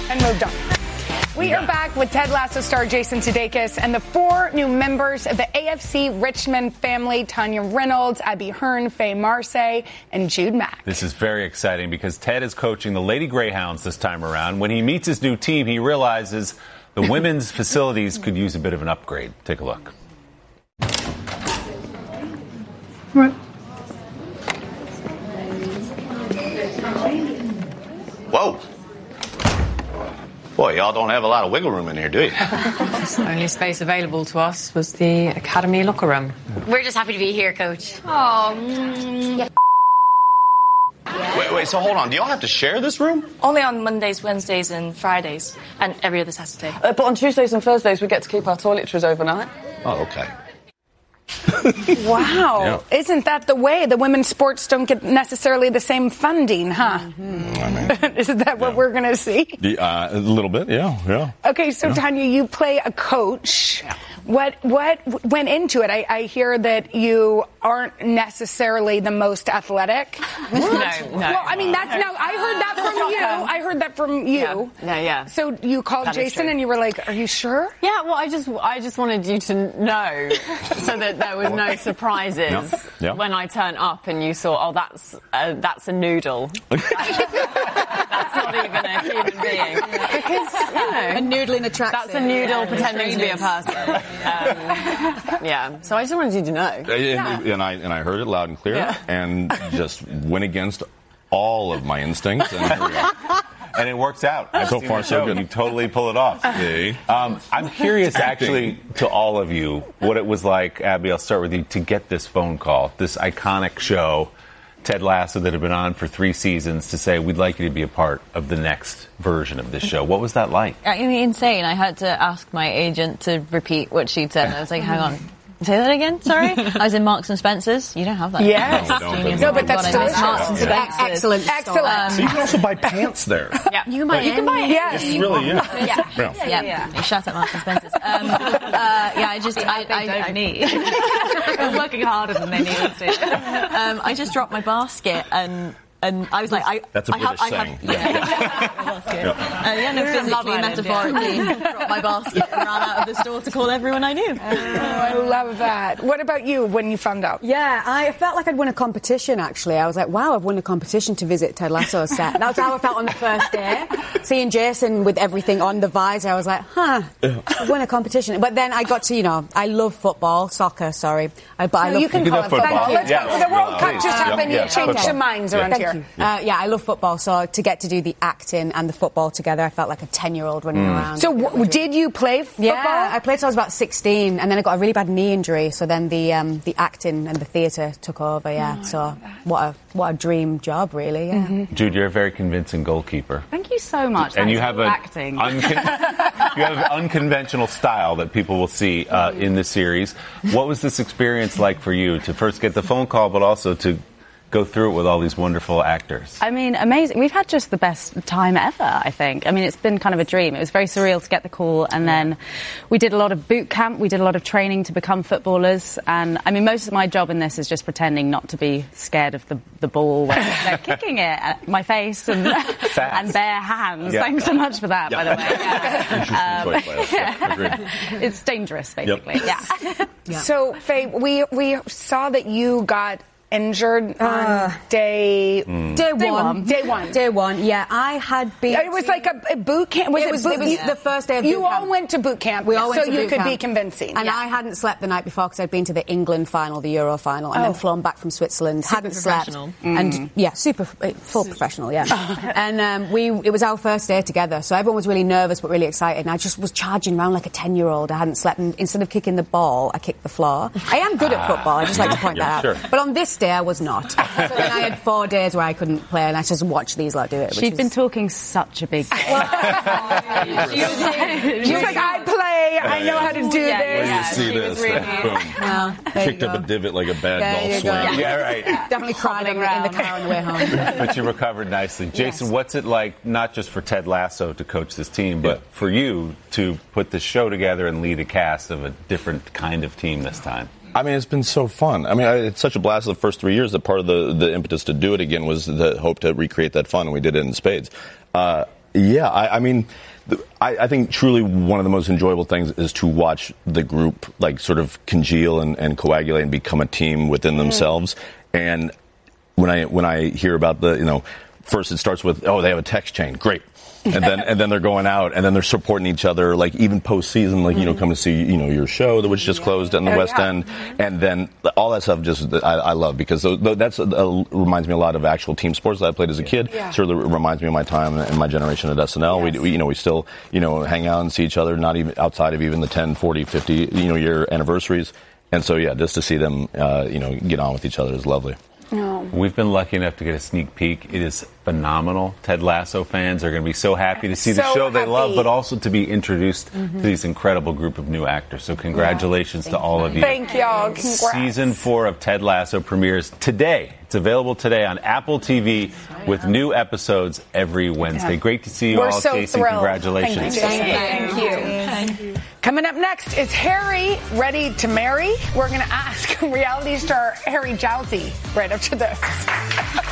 and moved on. We are back with Ted Lasso star Jason Sudeikis and the 4 new members of the AFC Richmond family: Tanya Reynolds, Abby Hearn, Faye Marsay, and Jude Mack. This is very exciting because Ted is coaching the Lady Greyhounds this time around. When he meets his new team, he realizes the women's facilities could use a bit of an upgrade. Take a look. What? Whoa. Boy, y'all don't have a lot of wiggle room in here, do you? The only space available to us was the academy locker room. We're just happy to be here, Coach. Wait, so hold on. Do y'all have to share this room? Only on Mondays, Wednesdays, and Fridays, and every other Saturday. But on Tuesdays and Thursdays, we get to keep our toiletries overnight. Oh, okay. Wow. Yeah. Isn't that the way? The women's sports don't get necessarily the same funding, huh? Isn't that what we're going to see? A little bit, yeah. Okay, so Tanya, you play a coach. Yeah. What went into it? I hear that you aren't necessarily the most athletic. No. Well, I mean, I heard that from you. Yeah. So you called Jason and you were like, "Are you sure?" Yeah. Well, I just wanted you to know so that there was no surprises when I turn up and you saw, that's a noodle. That's not even a human being. Because a noodle in a tracksuit. That's a noodle pretending to be a person. So I just wanted you to know. And I heard it loud and clear and just went against all of my instincts. And here we are. And it works out. So far, so good. You totally pull it off. I'm curious, actually, to all of you, what it was like, Abby, I'll start with you, to get this phone call, this iconic show, Ted Lasso, that had been on for 3 seasons, to say, we'd like you to be a part of the next version of this show. What was that like? I mean, insane. I had to ask my agent to repeat what she'd said. I was like, hang on. Say that again, sorry? I was in Marks and Spencer's. You don't have that. Yes. No, but that's delicious. Marks and Spencer's. Excellent. So you can also buy pants there. Yeah. You can buy it. Yes. Really, Yeah. Shut up, Marks and Spencer's. They don't need. They're working harder than they need to. I just dropped my basket and I was like, That's a British saying. Physically, metaphorically, dropped my basket and ran out of the store to call everyone I knew. I love that. What about you when you found out? Yeah, I felt like I'd won a competition, actually. I was like, wow, I've won a competition to visit Ted Lasso's set. That was how I felt on the first day. Seeing Jason with everything on the visor, I was like, I've won a competition. But then I got to, I love football, soccer, sorry. But I love you can call it football. Thank you. The World Cup just happened. You changed your minds around here. I love football, so to get to do the acting and the football together, I felt like a 10-year-old running around. So did you play football? Yeah, I played till I was about 16, and then I got a really bad knee injury, so then the acting and the theatre took over, So what a dream job, really, Jude, you're a very convincing goalkeeper. Thank you so much. And you have acting. you have an unconventional style that people will see in the series. What was this experience like for you to first get the phone call, but also to go through it with all these wonderful actors? I mean, amazing. We've had just the best time ever, I think. I mean, it's been kind of a dream. It was very surreal to get the call, and then we did a lot of boot camp. We did a lot of training to become footballers, and I mean, most of my job in this is just pretending not to be scared of the ball when they're kicking it at my face and bare hands. Yeah. Thanks so much for that, by the way. It's dangerous, basically. Yep. Yeah. So, Faye, we saw that you got injured on day one. Yeah, I had been. It was like a boot camp. It was the first day of boot camp. You all went to boot camp, we all went so to you boot could camp. be convincing. And I hadn't slept the night before because I'd been to the England final, the Euro final, and then flown back from Switzerland. Hadn't slept, and full professional. And it was our first day together, so everyone was really nervous but really excited. And I just was charging around like a 10-year-old. I hadn't slept, and instead of kicking the ball, I kicked the floor. I am good at football. I just like to point that out. Sure. But on this day, I was not. So then I had 4 days where I couldn't play, and I just watched these lot do it. She'd been talking such a big game. She was like, I play, I know how to do this. Where you see this, boom. Kicked up a divot like a bad golf swing. Yeah, right. Definitely crying in the car on the way home. But you recovered nicely. Jason, what's it like, not just for Ted Lasso to coach this team, but for you to put this show together and lead a cast of a different kind of team this time? I mean, it's been so fun. I mean, it's such a blast the first 3 years that part of the impetus to do it again was the hope to recreate that fun, and we did it in spades. Yeah, I mean, I think truly one of the most enjoyable things is to watch the group like sort of congeal and coagulate and become a team within themselves. And when I hear about first it starts with, oh, they have a text chain, great. And then they're going out, and then they're supporting each other, like even postseason, like come to see your show that was just closed in the West End, and then all that stuff. Just I love, because that's reminds me a lot of actual team sports that I played as a kid. Certainly reminds me of my time and my generation at SNL. Yes. We still hang out and see each other, not even outside of even the 10, 40, 50 year anniversaries. And so just to see them get on with each other is lovely. No. We've been lucky enough to get a sneak peek. It is phenomenal. Ted Lasso fans are going to be so happy to see the show they love, but also to be introduced to these incredible group of new actors. So congratulations to all of you. Thank y'all. Congrats. Season 4 of Ted Lasso premieres today. It's available today on Apple TV with new episodes every Wednesday. Great to see you all, so Casey. Thrilled. Congratulations. Thank you. Thank you. Coming up next, is Harry ready to marry? We're going to ask reality star Harry Jowsey right after this.